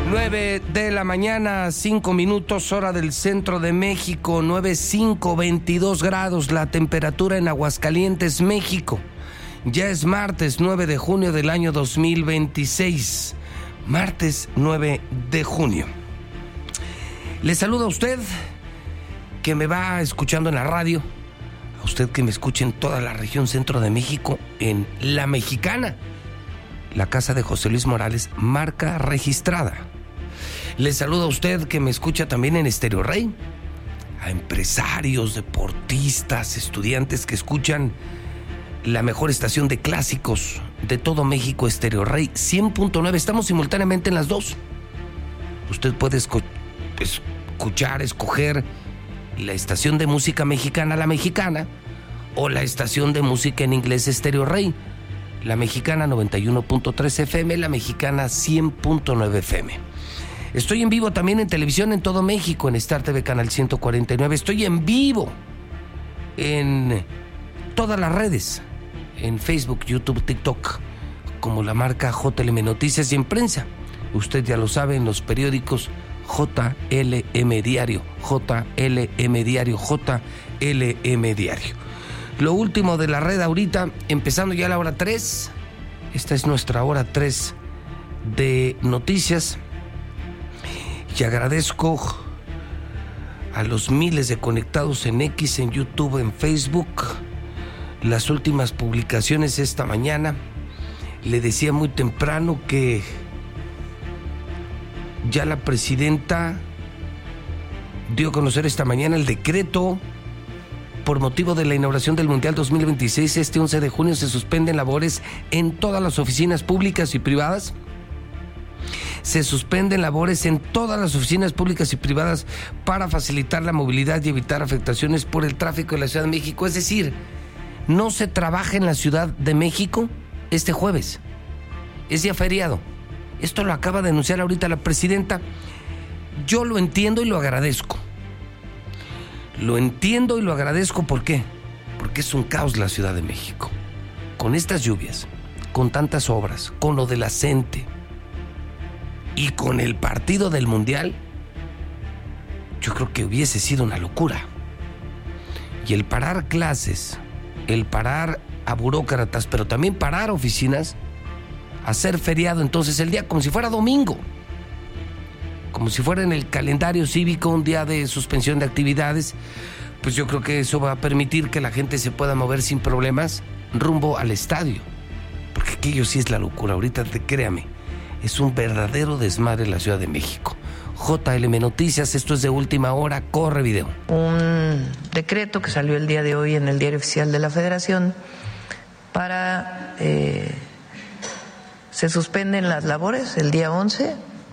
9 de la mañana, 5 minutos, hora del centro de México, 9:05, 22 grados, la temperatura en Aguascalientes, México. Ya es martes 9 de junio del año 2026, martes 9 de junio. Le saludo a usted que me va escuchando en la radio, a usted que me escucha en toda la región centro de México, en La Mexicana, la casa de José Luis Morales, marca registrada. Le saludo a usted que me escucha también en Estéreo Rey, a empresarios, deportistas, estudiantes que escuchan la mejor estación de clásicos de todo México, Estéreo Rey 100.9. Estamos simultáneamente en las dos. Usted puede escuchar, escoger la estación de música mexicana, La Mexicana, o la estación de música en inglés, Estéreo Rey. La Mexicana 91.3 FM, La Mexicana 100.9 FM. Estoy en vivo también en televisión en todo México, en Star TV Canal 149. Estoy en vivo en todas las redes, en Facebook, YouTube, TikTok, como la marca JLM Noticias, y en prensa. Usted ya lo sabe, en los periódicos JLM Diario, JLM Diario, JLM Diario. Lo último de la red ahorita, empezando ya la hora 3. Esta es nuestra hora 3 de noticias. Y agradezco a los miles de conectados en X, en YouTube, en Facebook. Las últimas publicaciones esta mañana. Le decía muy temprano que ya la presidenta dio a conocer esta mañana el decreto por motivo de la inauguración del Mundial 2026. Este 11 de junio se suspenden labores en todas las oficinas públicas y privadas. Se suspenden labores en todas las oficinas públicas y privadas para facilitar la movilidad y evitar afectaciones por el tráfico de la Ciudad de México. Es decir, no se trabaja en la Ciudad de México este jueves. Es día feriado. Esto lo acaba de anunciar ahorita la presidenta. Yo lo entiendo y lo agradezco. Lo entiendo y lo agradezco. ¿Por qué? Porque es un caos la Ciudad de México. Con estas lluvias, con tantas obras, con lo de la CENTE y con el partido del Mundial, yo creo que hubiese sido una locura. Y el parar clases, el parar a burócratas, pero también parar oficinas, hacer feriado entonces el día como si fuera domingo, como si fuera en el calendario cívico un día de suspensión de actividades, pues yo creo que eso va a permitir que la gente se pueda mover sin problemas rumbo al estadio, porque aquello sí es la locura. Ahorita, créame, es un verdadero desmadre en la Ciudad de México. JLM Noticias, esto es de última hora, corre video. Un decreto que salió el día de hoy en el Diario Oficial de la Federación para se suspenden las labores el día 11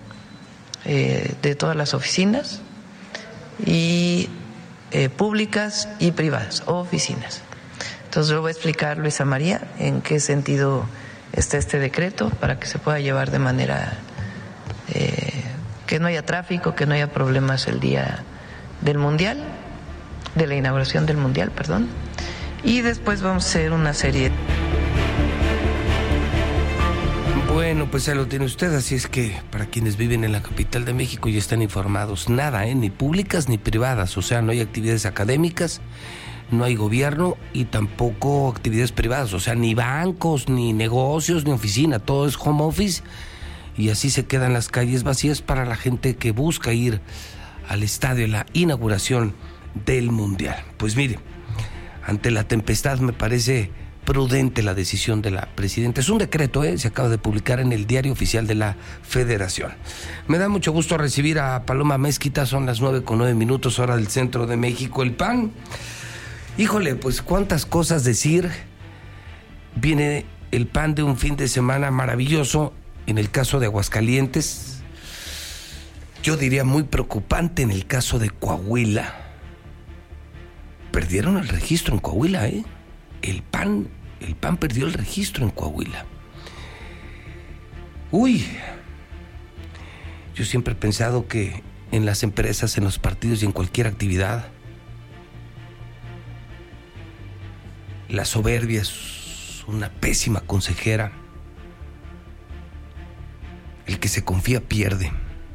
de todas las oficinas y públicas y privadas, oficinas. Entonces yo voy a explicar, Luisa María, en qué sentido está este decreto para que se pueda llevar de manera que no haya tráfico, que no haya problemas el día del Mundial, de la inauguración del Mundial, perdón. Y después vamos a hacer una serie. Bueno, pues ahí lo tiene usted, así es que para quienes viven en la capital de México ya están informados. Nada, ni públicas ni privadas, o sea, no hay actividades académicas, no hay gobierno y tampoco actividades privadas, o sea, ni bancos, ni negocios, ni oficina, todo es home office, y así se quedan las calles vacías para la gente que busca ir al estadio en la inauguración del Mundial. Pues mire, ante la tempestad me parece prudente la decisión de la presidenta. Es un decreto, se acaba de publicar en el Diario Oficial de la Federación. Me da mucho gusto recibir a Paloma Mezquita, son las 9:09, hora del centro de México. El PAN, híjole, pues cuántas cosas decir. Viene el PAN de un fin de semana maravilloso, en el caso de Aguascalientes, yo diría muy preocupante en el caso de Coahuila. Perdieron el registro en Coahuila, El PAN perdió el registro en Coahuila. Yo siempre he pensado que en las empresas, en los partidos y en cualquier actividad, la soberbia es una pésima consejera. El que se confía pierde.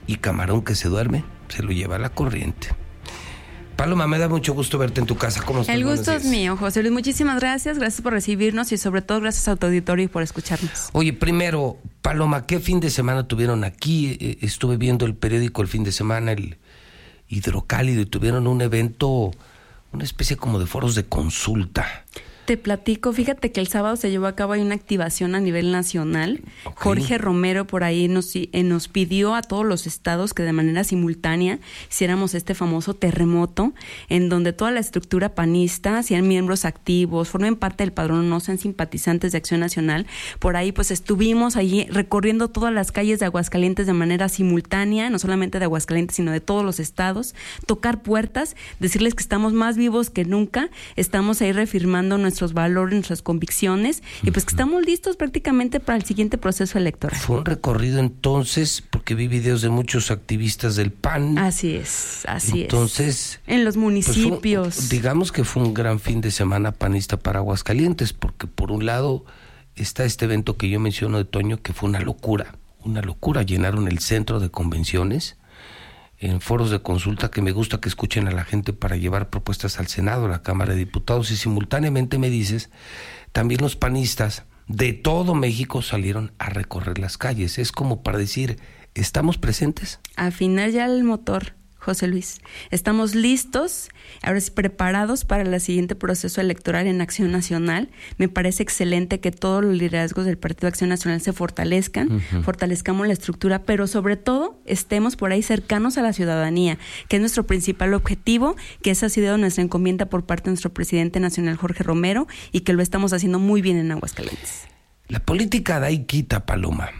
y camarón que se duerme se lo lleva la corriente. Paloma, me da mucho gusto verte en tu casa. ¿Cómo estás? El gusto es mío, José Luis. Muchísimas gracias. Gracias por recibirnos y sobre todo gracias a tu auditorio y por escucharnos. Oye, primero, Paloma, ¿qué fin de semana tuvieron aquí? Estuve viendo el periódico el fin de semana, el Hidrocálido, y tuvieron un evento, una especie como de foros de consulta. Te platico, fíjate que el sábado se llevó a cabo una activación a nivel nacional. Okay. Jorge Romero por ahí nos pidió a todos los estados que de manera simultánea hiciéramos este famoso terremoto, en donde toda la estructura panista, sean miembros activos, formen parte del padrón o no, sean simpatizantes de Acción Nacional. Por ahí pues estuvimos allí recorriendo todas las calles de Aguascalientes de manera simultánea, no solamente de Aguascalientes, sino de todos los estados, tocar puertas, decirles que estamos más vivos que nunca, estamos ahí reafirmando nuestros valores, nuestras convicciones, y pues que estamos listos prácticamente para el siguiente proceso electoral. Fue un recorrido entonces, porque vi videos de muchos activistas del PAN. Así es. Entonces, en los municipios. Pues digamos que fue un gran fin de semana panista para Aguascalientes, porque por un lado está este evento que yo menciono de Toño, que fue una locura. Llenaron el centro de convenciones en foros de consulta, que me gusta que escuchen a la gente para llevar propuestas al Senado, a la Cámara de Diputados, y simultáneamente me dices, también los panistas de todo México salieron a recorrer las calles. Es como para decir, ¿estamos presentes? Afinar ya el motor, José Luis. Estamos listos, ahora sí preparados para el siguiente proceso electoral en Acción Nacional. Me parece excelente que todos los liderazgos del Partido Acción Nacional se fortalezcan, fortalezcamos la estructura, pero sobre todo estemos por ahí cercanos a la ciudadanía, que es nuestro principal objetivo, que esa ha sido nuestra encomienda por parte de nuestro presidente nacional Jorge Romero, y que lo estamos haciendo muy bien en Aguascalientes. La política da y quita, Paloma.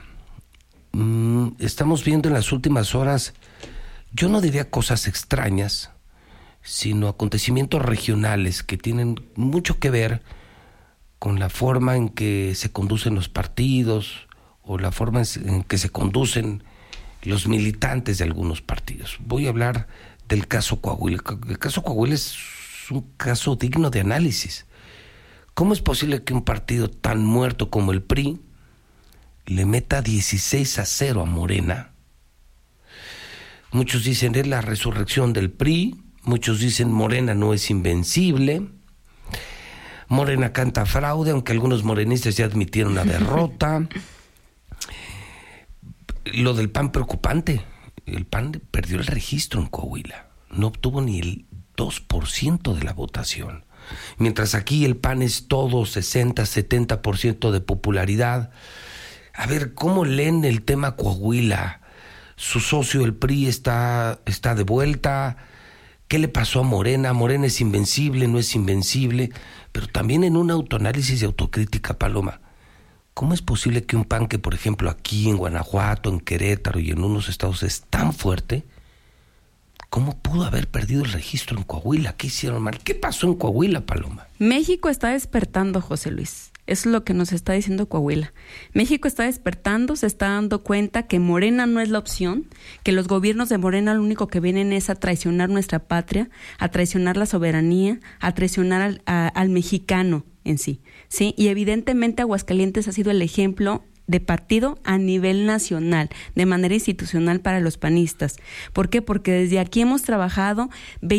Estamos viendo en las últimas horas, yo no diría cosas extrañas, sino acontecimientos regionales que tienen mucho que ver con la forma en que se conducen los partidos o la forma en que se conducen los militantes de algunos partidos. Voy a hablar del caso Coahuila. El caso Coahuila es un caso digno de análisis. ¿Cómo es posible que un partido tan muerto como el PRI le meta 16-0 a Morena? Muchos dicen es la resurrección del PRI, muchos dicen Morena no es invencible, Morena canta fraude, aunque algunos morenistas ya admitieron la derrota. Lo del PAN preocupante, el PAN perdió el registro en Coahuila, no obtuvo ni el 2% de la votación, mientras aquí el PAN es todo 60-70% de popularidad. A ver, ¿cómo leen el tema Coahuila? Su socio, el PRI, está de vuelta. ¿Qué le pasó a Morena? Morena es invencible, no es invencible. Pero también en un autoanálisis y autocrítica, Paloma, ¿cómo es posible que un PAN que, por ejemplo, aquí en Guanajuato, en Querétaro y en unos estados es tan fuerte, cómo pudo haber perdido el registro en Coahuila? ¿Qué hicieron mal? ¿Qué pasó en Coahuila, Paloma? México está despertando, José Luis. Eso es lo que nos está diciendo Coahuila. México está despertando, se está dando cuenta que Morena no es la opción, que los gobiernos de Morena lo único que vienen es a traicionar nuestra patria, a traicionar la soberanía, a traicionar al mexicano en sí, ¿sí? Y evidentemente Aguascalientes ha sido el ejemplo de partido a nivel nacional, de manera institucional para los panistas. ¿Por qué? Porque desde aquí hemos trabajado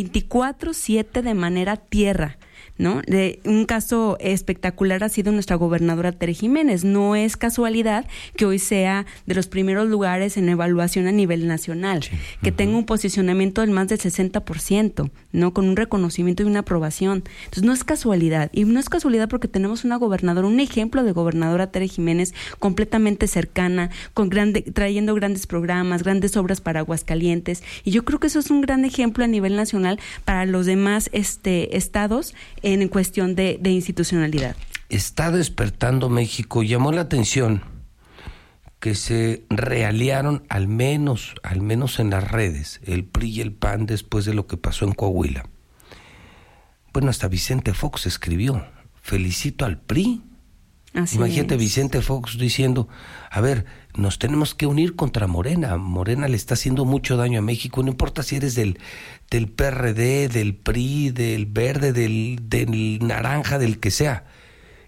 24/7 de manera tierra, ¿no? Un caso espectacular ha sido nuestra gobernadora Tere Jiménez. No es casualidad que hoy sea de los primeros lugares en evaluación a nivel nacional, sí. Que tenga un posicionamiento del más del 60%, ¿no? Con un reconocimiento y una aprobación. Entonces no es casualidad, y no es casualidad porque tenemos una gobernadora, un ejemplo de gobernadora Tere Jiménez completamente cercana, trayendo grandes programas, grandes obras para Aguascalientes, y yo creo que eso es un gran ejemplo a nivel nacional para los demás estados en cuestión de institucionalidad. Está despertando México. Llamó la atención que se realiaron, al menos en las redes, el PRI y el PAN después de lo que pasó en Coahuila. Bueno, hasta Vicente Fox escribió, felicito al PRI. Así imagínate, Vicente Fox diciendo, a ver, nos tenemos que unir contra Morena. Morena le está haciendo mucho daño a México, no importa si eres del PRD, del PRI, del verde, del naranja, del que sea.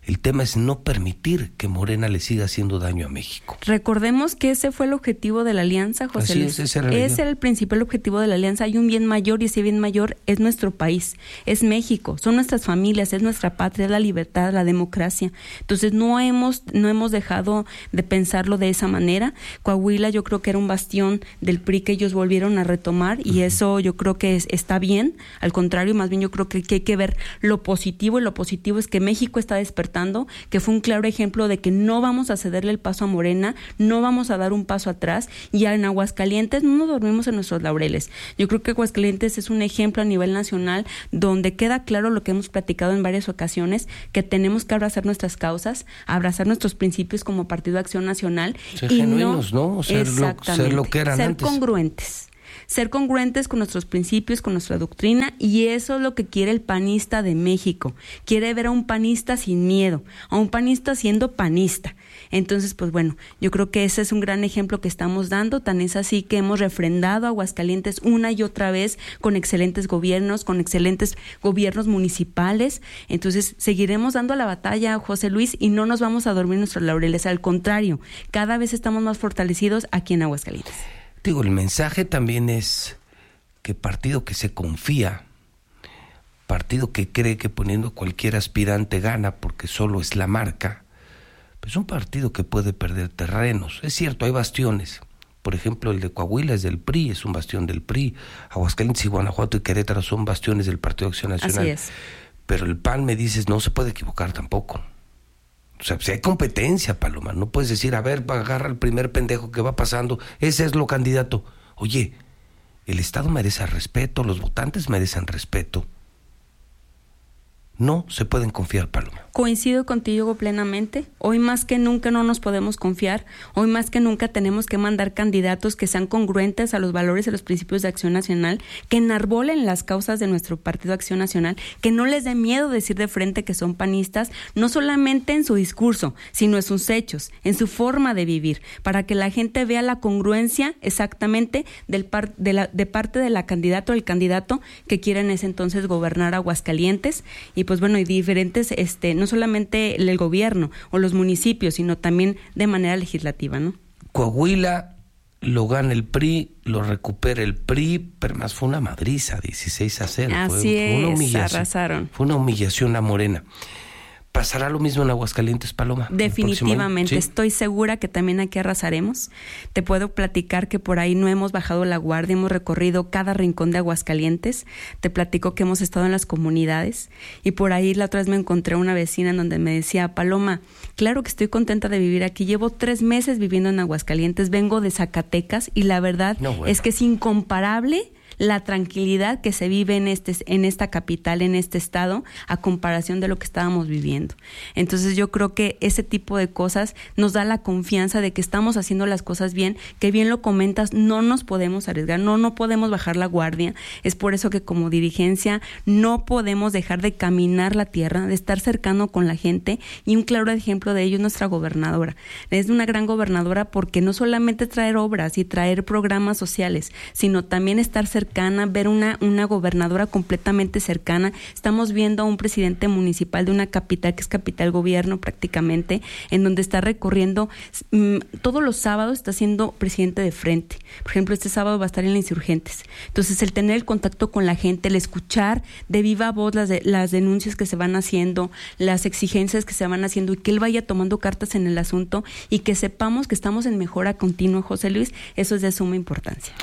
El tema es no permitir que Morena le siga haciendo daño a México. Recordemos que ese fue el objetivo de la alianza, José Luis. Ese era el principal objetivo de la alianza. Hay un bien mayor y ese bien mayor es nuestro país, es México, son nuestras familias, es nuestra patria, es la libertad, la democracia. Entonces no hemos dejado de pensarlo de esa manera. Coahuila yo creo que era un bastión del PRI que ellos volvieron a retomar y eso yo creo que está bien. Al contrario, más bien yo creo que hay que ver lo positivo, y lo positivo es que México está despertando, que fue un claro ejemplo de que no vamos a cederle el paso a Morena, no vamos a dar un paso atrás, y en Aguascalientes no nos dormimos en nuestros laureles. Yo creo que Aguascalientes es un ejemplo a nivel nacional donde queda claro lo que hemos platicado en varias ocasiones, que tenemos que abrazar nuestras causas, abrazar nuestros principios como Partido Acción Nacional. Ser genuinos, ¿no? Ser lo que eran antes. Ser congruentes con nuestros principios, con nuestra doctrina, y eso es lo que quiere el panista de México. Quiere ver a un panista sin miedo, a un panista siendo panista. Entonces, pues bueno, yo creo que ese es un gran ejemplo que estamos dando, tan es así que hemos refrendado a Aguascalientes una y otra vez con excelentes gobiernos municipales. Entonces, seguiremos dando la batalla, José Luis, y no nos vamos a dormir nuestros laureles, al contrario, cada vez estamos más fortalecidos aquí en Aguascalientes. Digo, el mensaje también es que partido que se confía, partido que cree que poniendo cualquier aspirante gana porque solo es la marca, pues un partido que puede perder terrenos. Es cierto, hay bastiones. Por ejemplo, el de Coahuila es del PRI, es un bastión del PRI. Aguascalientes y Guanajuato y Querétaro son bastiones del Partido Acción Nacional. Así es. Pero el PAN, me dices, no se puede equivocar tampoco. O sea, si hay competencia, Paloma, no puedes decir, a ver, agarra al primer pendejo que va pasando, ese es lo candidato. Oye, el Estado merece respeto, los votantes merecen respeto. No se pueden confiar, Paloma. Coincido contigo plenamente. Hoy más que nunca no nos podemos confiar. Hoy más que nunca tenemos que mandar candidatos que sean congruentes a los valores y los principios de Acción Nacional, que enarbolen las causas de nuestro Partido Acción Nacional, que no les dé miedo decir de frente que son panistas, no solamente en su discurso, sino en sus hechos, en su forma de vivir, para que la gente vea la congruencia exactamente de parte de la candidata o el candidato que quiera en ese entonces gobernar Aguascalientes. Y pues bueno, y diferentes, no solamente el gobierno o los municipios, sino también de manera legislativa, ¿no? Coahuila lo gana el PRI, lo recupera el PRI, pero más fue una madriza, 16-0. Así fue una humillación, arrasaron. Fue una humillación a Morena. ¿Pasará lo mismo en Aguascalientes, Paloma? Definitivamente, ¿sí? Estoy segura que también aquí arrasaremos. Te puedo platicar que por ahí no hemos bajado la guardia, hemos recorrido cada rincón de Aguascalientes. Te platico que hemos estado en las comunidades y por ahí la otra vez me encontré una vecina en donde me decía, Paloma, claro que estoy contenta de vivir aquí, llevo 3 meses viviendo en Aguascalientes, vengo de Zacatecas y la verdad es que es incomparable la tranquilidad que se vive en esta capital, en este estado, a comparación de lo que estábamos viviendo. Entonces yo creo que ese tipo de cosas nos da la confianza de que estamos haciendo las cosas bien, que bien lo comentas, no nos podemos arriesgar, no podemos bajar la guardia. Es por eso que como dirigencia no podemos dejar de caminar la tierra, de estar cercano con la gente, y un claro ejemplo de ello es nuestra gobernadora. Es una gran gobernadora porque no solamente traer obras y traer programas sociales, sino también estar cercana, ver una gobernadora completamente cercana. Estamos viendo a un presidente municipal de una capital que es capital gobierno prácticamente, en donde está recorriendo todos los sábados, está siendo presidente de frente. Por ejemplo, este sábado va a estar en la Insurgentes. Entonces, el tener el contacto con la gente, el escuchar de viva voz las denuncias que se van haciendo, las exigencias que se van haciendo, y que él vaya tomando cartas en el asunto y que sepamos que estamos en mejora continua, José Luis, eso es de suma importancia.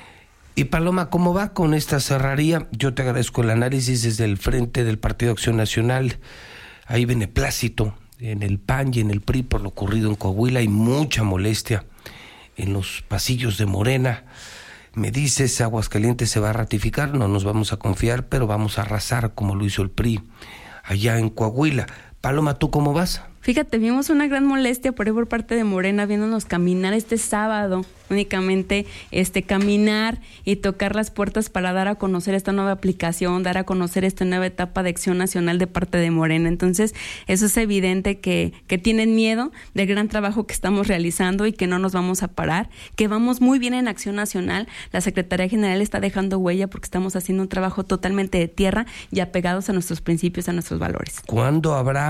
Y Paloma, ¿cómo va con esta cerraría? Yo te agradezco el análisis desde el frente del Partido Acción Nacional. Hay beneplácito en el PAN y en el PRI por lo ocurrido en Coahuila. Hay mucha molestia en los pasillos de Morena. Me dices, Aguascalientes se va a ratificar, no nos vamos a confiar, pero vamos a arrasar como lo hizo el PRI allá en Coahuila. Paloma, ¿tú cómo vas? Fíjate, vimos una gran molestia por ahí por parte de Morena, viéndonos caminar este sábado, únicamente caminar y tocar las puertas para dar a conocer esta nueva aplicación, dar a conocer esta nueva etapa de Acción Nacional de parte de Morena. Entonces, eso es evidente que tienen miedo del gran trabajo que estamos realizando y que no nos vamos a parar, que vamos muy bien en Acción Nacional. La Secretaría General está dejando huella porque estamos haciendo un trabajo totalmente de tierra y apegados a nuestros principios, a nuestros valores. ¿Cuándo habrá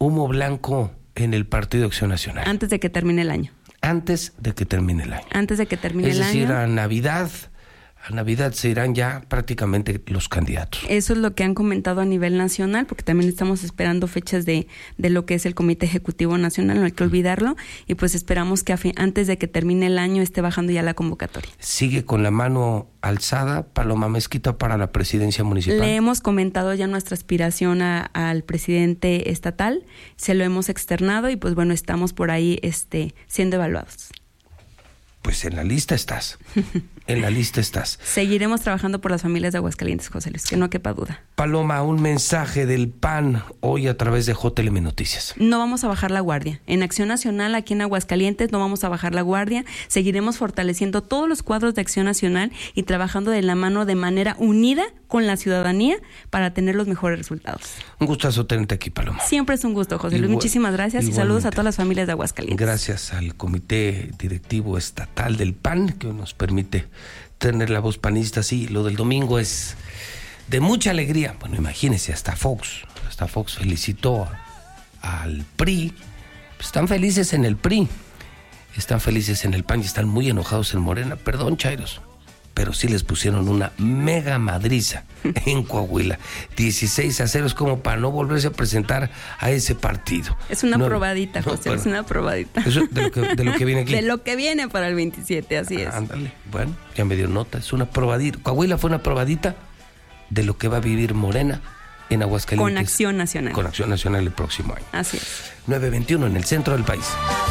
humo blanco en el Partido Acción Nacional. Antes de que termine el año. Antes de que termine el año. Antes de que termine el año. Es decir, a Navidad se irán ya prácticamente los candidatos. Eso es lo que han comentado a nivel nacional, porque también estamos esperando fechas de lo que es el Comité Ejecutivo Nacional, no hay que olvidarlo, y pues esperamos que antes de que termine el año esté bajando ya la convocatoria. ¿Sigue con la mano alzada Paloma Mezquita para la presidencia municipal? Le hemos comentado ya nuestra aspiración al presidente estatal, se lo hemos externado y pues bueno, estamos por ahí siendo evaluados. Pues en la lista estás. En la lista estás. Seguiremos trabajando por las familias de Aguascalientes, José Luis, que no quepa duda. Paloma, un mensaje del PAN hoy a través de JLM Noticias. No vamos a bajar la guardia. En Acción Nacional, aquí en Aguascalientes, no vamos a bajar la guardia. Seguiremos fortaleciendo todos los cuadros de Acción Nacional y trabajando de la mano de manera unida con la ciudadanía para tener los mejores resultados. Un gustazo tenerte aquí, Paloma. Siempre es un gusto, José Luis. Muchísimas gracias y saludos a todas las familias de Aguascalientes. Gracias al Comité Directivo Estatal del PAN, que nos permite tener la voz panista. Sí, lo del domingo es de mucha alegría. Bueno, imagínense, hasta Fox felicitó al PRI. Pues están felices en el PRI, están felices en el PAN y están muy enojados en Morena. Perdón, chairos, pero sí les pusieron una mega madriza en Coahuila. 16-0, es como para no volverse a presentar a ese partido. Es una probadita, José, es una probadita. Eso de lo que viene aquí. De lo que viene para el 27, así es. Ándale, bueno, ya me dio nota, es una probadita. Coahuila fue una probadita de lo que va a vivir Morena en Aguascalientes. Con Acción Nacional. Con Acción Nacional el próximo año. Así es. 9:21 en el centro del país.